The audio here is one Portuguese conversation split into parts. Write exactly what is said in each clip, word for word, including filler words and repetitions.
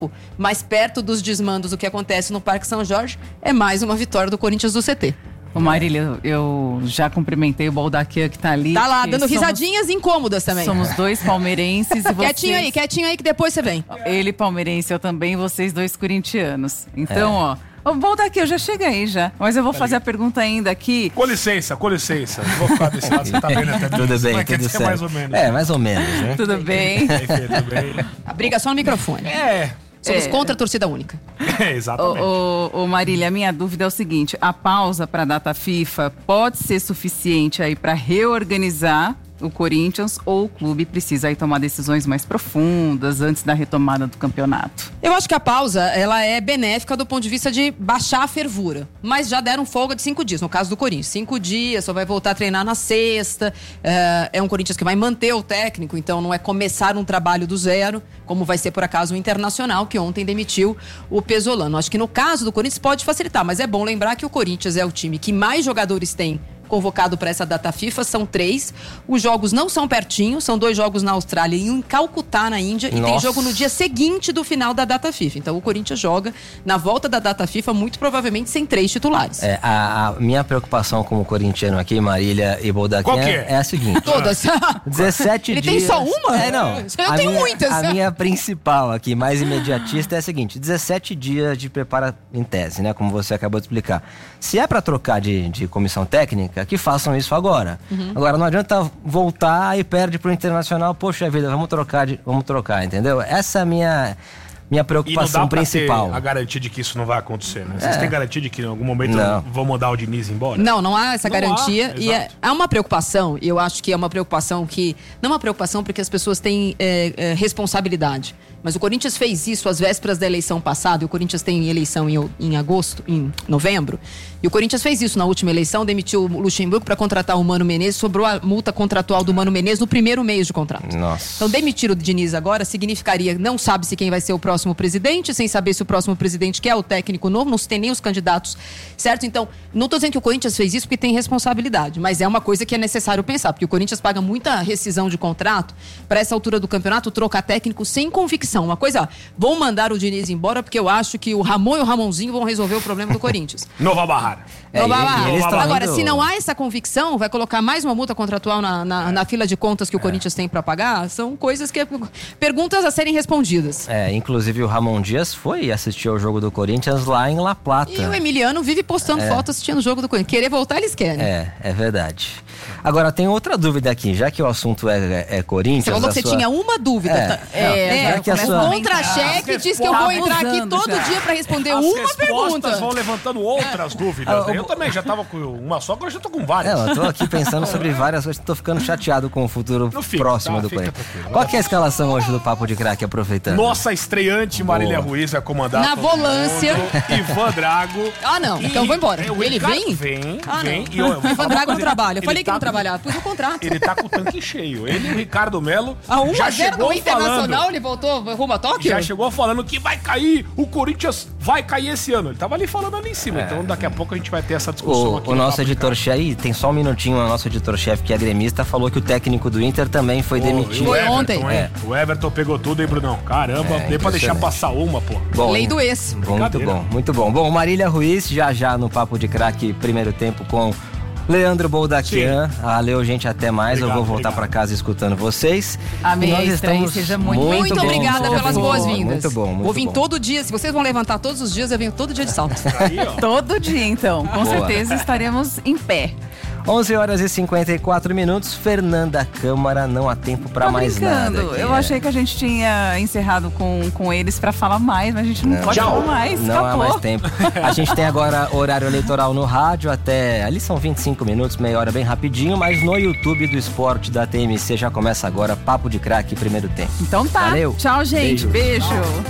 mais perto dos desmandos do que acontece no Parque São Jorge, é mais uma vitória do Corinthians do C T. Ô Marília, eu já cumprimentei o Baldaquian que tá ali. Tá lá, dando somos, risadinhas incômodas também. Somos dois palmeirenses e vocês... Quietinho aí, quietinho aí que depois você vem. Ele palmeirense, eu também, vocês dois corintianos. Então, é. ó... Ô, Baldaquian, já chega aí já. Mas eu vou fazer a pergunta ainda aqui. Com licença, com licença. Vou ficar desse lado, você tá vendo até tudo bem, tudo certo. Mais ou menos. É, mais ou menos, né? Tudo bem. Tudo bem. A briga só no microfone. É... Somos é. contra a torcida única. É, exatamente. Ô, ô, ô Marília, a minha dúvida é o seguinte: a pausa para a data FIFA pode ser suficiente aí para reorganizar o Corinthians, ou o clube precisa aí tomar decisões mais profundas antes da retomada do campeonato? Eu acho que a pausa, ela é benéfica do ponto de vista de baixar a fervura. Mas já deram folga de cinco dias, no caso do Corinthians. Cinco dias, só vai voltar a treinar na sexta. É, é um Corinthians que vai manter o técnico, então não é começar um trabalho do zero, como vai ser, por acaso, o Internacional, que ontem demitiu o Pesolano. Acho que no caso do Corinthians pode facilitar, mas é bom lembrar que o Corinthians é o time que mais jogadores tem convocado para essa data FIFA, são três. Os jogos não são pertinhos, são dois jogos na Austrália e um em Calcutá, na Índia. Nossa. E tem jogo no dia seguinte do final da data FIFA. Então o Corinthians joga na volta da data FIFA, muito provavelmente sem três titulares. É, a, a minha preocupação como corintiano aqui, Marília e Baldaquian, é? é a seguinte. Todas. dezessete Ele dias... tem só uma? É, não. Eu a tenho minha, muitas. A minha principal aqui, mais imediatista, é a seguinte. dezessete dias de preparo em tese, né? Como você acabou de explicar. Se é para trocar de, de comissão técnica, que façam isso agora. Uhum. Agora, não adianta voltar e perde pro Internacional. Poxa vida, vamos trocar, de, vamos trocar, entendeu? Essa é a minha... Minha preocupação e não dá pra principal. Ter a garantia de que isso não vai acontecer, né? Vocês é. têm garantia de que em algum momento não. vão mandar o Diniz embora? Não, não há essa não garantia. Há, e é, há uma preocupação, e eu acho que é uma preocupação que... Não é uma preocupação porque as pessoas têm é, é, responsabilidade. Mas o Corinthians fez isso às vésperas da eleição passada, e o Corinthians tem eleição em, em agosto, em novembro, e o Corinthians fez isso na última eleição, demitiu o Luxemburgo para contratar o Mano Menezes, sobrou a multa contratual do Mano Menezes no primeiro mês de contrato. Nossa. Então demitir o Diniz agora significaria, não sabe-se quem vai ser o próximo presidente, sem saber se o próximo presidente quer o técnico novo, não se tem nem os candidatos, certo? Então, não estou dizendo que o Corinthians fez isso porque tem responsabilidade, mas é uma coisa que é necessário pensar, porque o Corinthians paga muita rescisão de contrato para essa altura do campeonato, trocar técnico sem convicção. Uma coisa, vou mandar o Diniz embora porque eu acho que o Ramon e o Ramonzinho vão resolver o problema do Corinthians. Nova Barrara. É, Nova Barrara. Agora, indo... se não há essa convicção, vai colocar mais uma multa contratual na, na, é. na fila de contas que o é. Corinthians tem para pagar? São coisas que... Perguntas a serem respondidas. É, inclusive o Ramon Dias foi assistir ao jogo do Corinthians lá em La Plata. E o Emiliano vive postando é. fotos assistindo o jogo do Corinthians. Querer voltar, eles querem. É, é verdade. Agora, tem outra dúvida aqui, já que o assunto é, é, é Corinthians... Você falou que você sua... tinha uma dúvida. É, tá? é, é, é que a sua... Contra-cheque diz que eu vou entrar aqui todo já. dia para responder As uma pergunta. As vão levantando outras é. dúvidas. Né? Eu também já tava com uma só, agora já tô com várias. É, eu tô aqui pensando sobre várias coisas, tô ficando chateado com o futuro fica, próximo tá, do Corinthians. Qual que é a escalação hoje do Papo de Craque, aproveitando? Nossa estreante Marília Boa. Ruiz vai comandar. Na volância. Ivan Drago. Ah, não. E, então vou embora. É, Ele Ricardo vem? Vem, ah, vem. Não. E eu, eu Ivan Drago não trabalha. Eu falei que tá não trabalhava. Pus o contrato. Ele tá com o tanque cheio. Ele e o Ricardo Melo a um já a zero chegou do Internacional, falando, ele voltou rumo a Tóquio? Já chegou falando que vai cair, o Corinthians vai cair esse ano. Ele tava ali falando ali em cima. É. Então daqui a pouco a gente vai ter essa discussão o, aqui. O nosso editor-chefe, tem só um minutinho, o nosso editor-chefe que é gremista, falou que o técnico do Inter também foi oh, demitido. Foi ontem. É. O Everton pegou tudo, hein, Brunão? Caramba, é, deu pra deixar passar uma, pô. Bom, Lei do ex. Muito bom, muito bom. Bom, Marília Ruiz, já já no Papo de Craque, primeiro tempo com Leandro Baldaquian. Valeu, gente, até mais. Obrigado, eu vou voltar para casa escutando vocês. Amém, nós estamos seja muito, muito, muito bom, obrigada seja pelas boas-vindas. Muito bom, muito Vou vir bom. todo dia. Se vocês vão levantar todos os dias, eu venho todo dia de salto. Aí, todo dia, então. Com Boa. certeza estaremos em pé. onze horas e cinquenta e quatro minutos. Fernanda Câmara, não há tempo para mais brincando. nada. Aqui, eu é. achei que a gente tinha encerrado com, com eles para falar mais, mas a gente não, não pode Tchau. falar mais. Não Acabou. há mais tempo. A gente tem agora horário eleitoral no rádio até... Ali são vinte e cinco minutos, meia hora bem rapidinho, mas no YouTube do Esporte da T M C já começa agora Papo de Craque, primeiro tempo. Então tá. Valeu. Tchau, gente. Beijo. Beijo.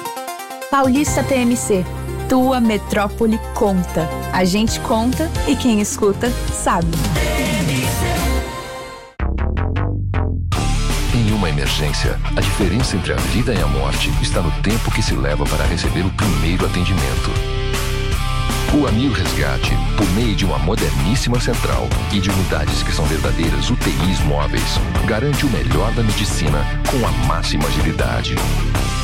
Paulista T M C. Tua metrópole conta. A gente conta e quem escuta sabe. Em uma emergência, a diferença entre a vida e a morte está no tempo que se leva para receber o primeiro atendimento. O Amil Resgate, por meio de uma moderníssima central e de unidades que são verdadeiras U T Is móveis, garante o melhor da medicina com a máxima agilidade.